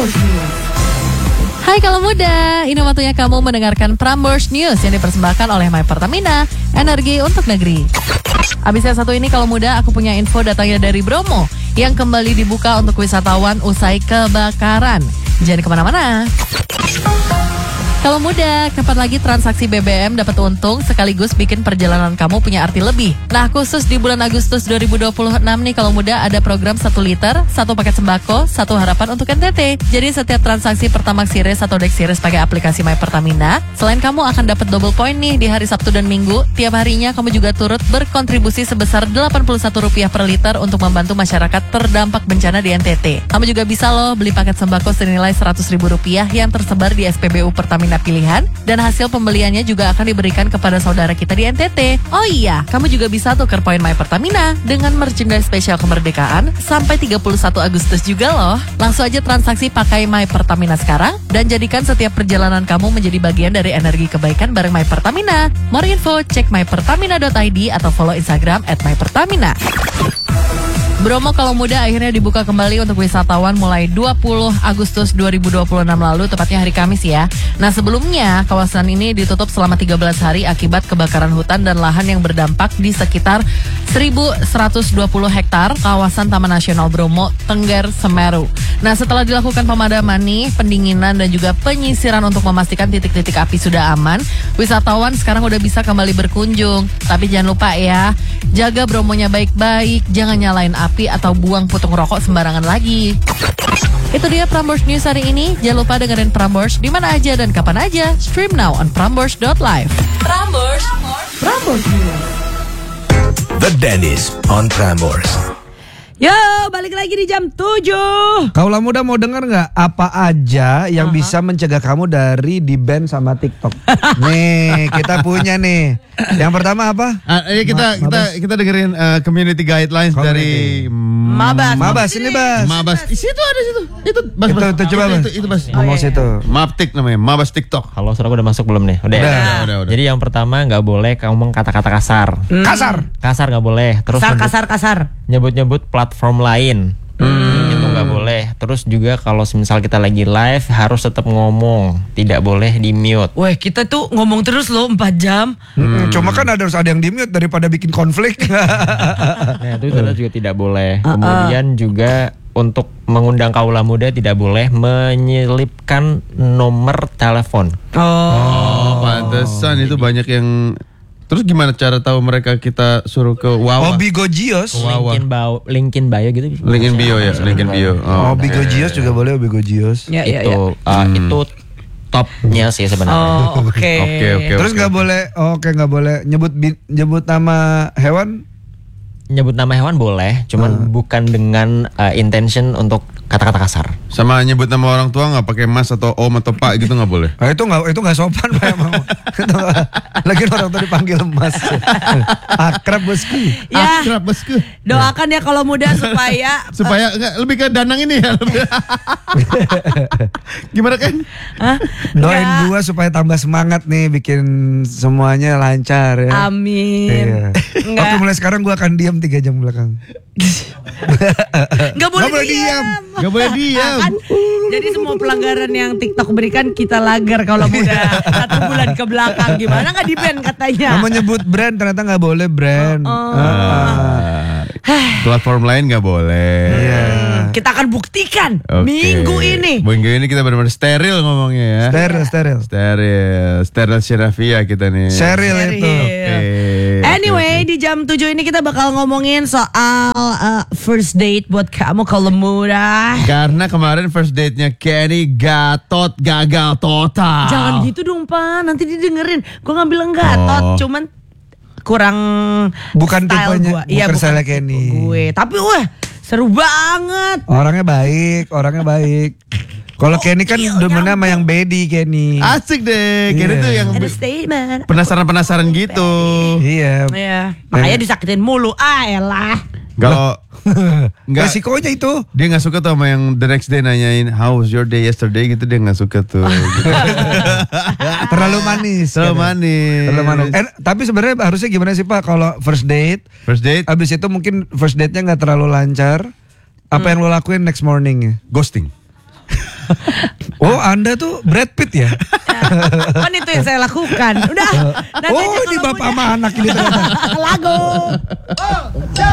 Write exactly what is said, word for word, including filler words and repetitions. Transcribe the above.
Prambors News. Hai kalau muda, ini waktunya kamu mendengarkan Prambors News yang dipersembahkan oleh My Pertamina, energi untuk negeri. Abis yang satu ini kalau muda, aku punya info datangnya dari Bromo yang kembali dibuka untuk wisatawan usai kebakaran. Jangan kemana-mana. Kalau muda, kapan lagi transaksi B B M dapat untung sekaligus bikin perjalanan kamu punya arti lebih. Nah, khusus di bulan Agustus dua ribu dua puluh enam nih kalau muda ada program satu liter, satu paket sembako, satu harapan untuk N T T. Jadi setiap transaksi Pertamax Series atau Dex Series pakai aplikasi My Pertamina, selain kamu akan dapat double point nih di hari Sabtu dan Minggu, tiap harinya kamu juga turut berkontribusi sebesar delapan puluh satu rupiah per liter untuk membantu masyarakat terdampak bencana di N T T. Kamu juga bisa loh beli paket sembako senilai seratus ribu rupiah yang tersebar di S P B U Pertamina pilihan, dan hasil pembeliannya juga akan diberikan kepada saudara kita di N T T. Oh iya, kamu juga bisa tuker poin My Pertamina dengan merchandise spesial kemerdekaan sampai tiga puluh satu Agustus juga loh. Langsung aja transaksi pakai My Pertamina sekarang dan jadikan setiap perjalanan kamu menjadi bagian dari energi kebaikan bareng My Pertamina. More info cek my pertamina dot i d atau follow Instagram at my pertamina. Bromo kalau muda akhirnya dibuka kembali untuk wisatawan mulai dua puluh Agustus dua ribu dua puluh enam lalu, tepatnya hari Kamis ya. Nah sebelumnya kawasan ini ditutup selama tiga belas hari akibat kebakaran hutan dan lahan yang berdampak di sekitar seribu seratus dua puluh hektar kawasan Taman Nasional Bromo, Tengger, Semeru. Nah setelah dilakukan pemadaman nih, pendinginan dan juga penyisiran untuk memastikan titik-titik api sudah aman, wisatawan sekarang udah bisa kembali berkunjung. Tapi jangan lupa ya, jaga Bromonya baik-baik, jangan nyalain api atau buang putung rokok sembarangan lagi. Itu dia Prambors News hari ini. Jangan lupa dengerin Prambors di mana aja dan kapan aja. Stream now on prambors dot live. Prambors, Prambors News. The Dennis on Prambors. Yo, balik lagi di jam tujuh. Kaulah muda mau dengar nggak apa aja yang uh-huh. bisa mencegah kamu dari di-ban sama TikTok? Nih, kita punya nih. Yang pertama apa? Uh, ini kita Ma- kita kita dengerin uh, community guidelines community. dari Mabas. Mabas ini, Bas. Mabas. Di situ ada situ. Itu Bas. Itu, itu coba, Bas. Itu, itu, Bas. Ngomong situ. Maptik namanya, Mabas TikTok. Halo, saudara udah masuk belum nih? Udah. Udah, ya? udah, udah. Jadi yang pertama nggak boleh ngomong kata-kata kasar. Hmm. Kasar. Kasar nggak boleh. Terus Kasar, nyebut, kasar, kasar. nyebut-nyebut platform lain. Hmm. Itu nggak boleh. Terus juga kalau misal kita lagi live harus tetap ngomong, tidak boleh di mute. Weh, kita tuh ngomong terus loh empat jam. Hmm. Cuma kan ada harus ada yang di mute daripada bikin konflik. Nah itu juga tidak boleh. Kemudian juga untuk mengundang kaula muda tidak boleh menyelipkan nomor telepon. Oh, Oh, pantesan itu banyak yang. Terus gimana cara tahu mereka kita suruh ke Wawa? Oh, Bigogios. Linkin bio, linkin bio gitu. Linkin bio ya, Linkin bio. Oh, oh Bigogios juga boleh, Bigogios. ya, ya, ya. Itu uh, Hmm. itu topnya sih sebenarnya. Oh, oke. Oke, oke. Terus nggak boleh, oh, oke nggak boleh nyebut bi- nyebut nama hewan. Nyebut nama hewan boleh, cuman Hmm. bukan dengan uh, intention untuk kata-kata kasar. Sama nyebut nama orang tua nggak pakai mas atau om atau pak gitu nggak boleh. Nah, itu nggak itu nggak sopan Pak emang. Lagi orang tua dipanggil Mas. Akrab bosku. Ya, Akrab bosku. doakan ya kalau muda supaya Supaya enggak lebih ke Danang ini ya. Gimana kan? Hah? Doain Nggak. gua supaya tambah semangat nih bikin semuanya lancar ya. Amin. Iya. Nggak. Oke, mulai sekarang gua akan diam tiga jam belakang. Nggak boleh Nggak boleh diam. Gak boleh diam. Kan? Jadi semua pelanggaran yang TikTok berikan kita lagar kalau muda satu bulan ke belakang. Gimana nggak di-ban katanya? Kamu nyebut brand ternyata nggak boleh brand. Oh. Ah. Platform lain nggak boleh. Iya. Kita akan buktikan Oke. minggu ini. Minggu ini kita benar-benar steril ngomongnya ya. Steril, steril. Steril, steril Syarafia kita nih. Steril itu. Oke. Anyway, di jam tujuh ini kita bakal ngomongin soal uh, first date buat kamu kalau muda. Karena kemarin first date-nya Kenny gatot gagal total. Jangan gitu dong, Pak. Nanti didengerin. Gue nggak bilang gatot, Oh. cuman kurang Bukan style tipenya, gua. bukan Iya, style tipe Kenny. gue. Tapi wah, seru banget. Orangnya baik, orangnya baik. Kalau Kenny kan demennya sama yang Bedi Kenny. Asik deh. Kenny Iya. tuh yang Ada statement. penasaran-penasaran gitu. Iya. Iya, makanya disakitin mulu. Ah, elah. Kalau nggak, Resikonya itu. dia nggak suka tuh sama yang the next day nanyain how was your day yesterday gitu, dia nggak suka tuh. Gitu. Terlalu manis. Terlalu kan? manis. Terlalu manis. Eh, tapi sebenarnya harusnya gimana sih Pak kalau first date? First date Abis itu mungkin first date-nya nggak terlalu lancar. Apa yang lo lakuin next morning ya? ghosting. Oh, Anda tuh Brad Pitt ya? Kan itu yang saya lakukan. Udah. nanti aja Oh, ini kalau bapak muda. sama anak ini ternyata. Lagu.